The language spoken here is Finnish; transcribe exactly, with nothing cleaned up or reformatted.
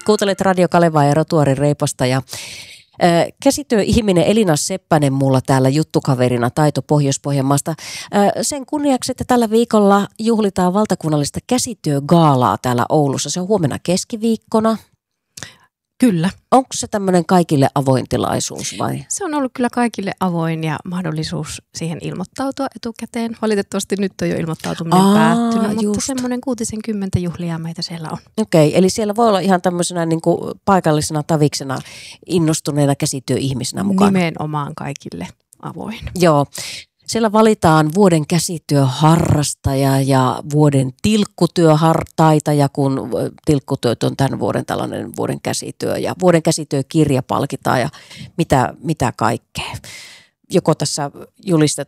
Kuuntelet Radio Kalevaa ja Rotuari Reipasta ja äh, käsityöihminen Elina Seppänen mulla täällä juttukaverina Taito Pohjois-Pohjanmaasta. Äh, sen kunniaksi, että tällä viikolla juhlitaan valtakunnallista käsityögaalaa täällä Oulussa. Se on huomenna keskiviikkona. Kyllä. Onko se tämmöinen kaikille avoin tilaisuus vai? Se on ollut kyllä kaikille avoin ja mahdollisuus siihen ilmoittautua etukäteen. Valitettavasti nyt on jo ilmoittautuminen Aa, päättynyt, just. mutta semmoinen kuutisenkymmentä juhlia meitä siellä on. Okei, eli siellä voi olla ihan tämmöisenä niin kuin paikallisena taviksena innostuneena käsityöihmisenä mukana. Nimenomaan kaikille avoin. Joo. Siellä valitaan vuoden käsityöharrastaja ja vuoden tilkkutyötaitaja, kun tilkkutyöt on tämän vuoden tällainen vuoden käsityö. Ja vuoden käsityökirja palkitaan ja mitä, mitä kaikkea. Joko tässä